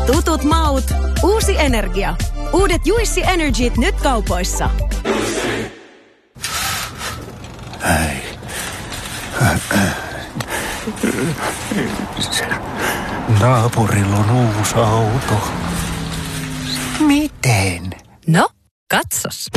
Tutut maut, uusi energia. Uudet Juicy Energyt nyt kaupoissa. Naapurilla on uusi auto. Miten? No, katsos.